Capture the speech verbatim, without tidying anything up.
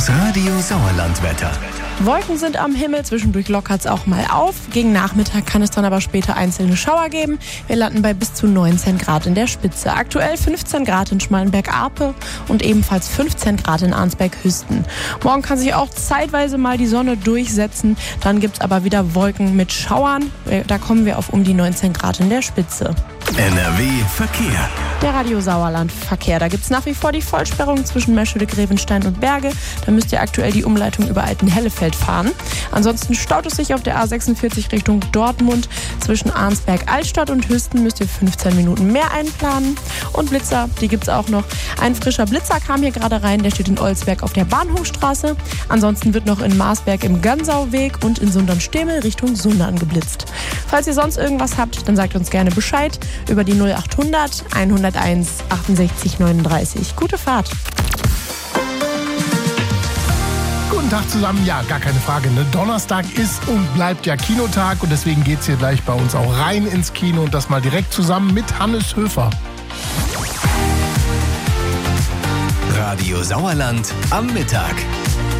Das Radio Sauerland-Wetter. Wolken sind am Himmel, zwischendurch lockert es auch mal auf. Gegen Nachmittag kann es dann aber später einzelne Schauer geben. Wir landen bei bis zu neunzehn Grad in der Spitze. Aktuell fünfzehn Grad in Schmallenberg-Arpe und ebenfalls fünfzehn Grad in Arnsberg-Hüsten. Morgen kann sich auch zeitweise mal die Sonne durchsetzen. Dann gibt es aber wieder Wolken mit Schauern. Da kommen wir auf um die neunzehn Grad in der Spitze. N R W Verkehr. Der Radio Sauerland Verkehr. Da gibt es nach wie vor die Vollsperrung zwischen Meschede, Grevenstein und Berge. Da müsst ihr aktuell die Umleitung über Altenhellefeld fahren. Ansonsten staut es sich auf der A sechsundvierzig Richtung Dortmund. Zwischen Arnsberg, Altstadt und Hüsten müsst ihr fünfzehn Minuten mehr einplanen. Und Blitzer, die gibt es auch noch. Ein frischer Blitzer kam hier gerade rein. Der steht in Olsberg auf der Bahnhofstraße. Ansonsten wird noch in Marsberg im Gönsauweg und in Sundern-Stemmel Richtung Sundern geblitzt. Falls ihr sonst irgendwas habt, dann sagt uns gerne Bescheid über die null achthundert hunderteins achtundsechzig neununddreißig. Gute Fahrt. Guten Tag zusammen. Ja, gar keine Frage. Ne? Donnerstag ist und bleibt ja Kinotag und deswegen geht's hier gleich bei uns auch rein ins Kino und das mal direkt zusammen mit Hannes Höfer. Radio Sauerland am Mittag.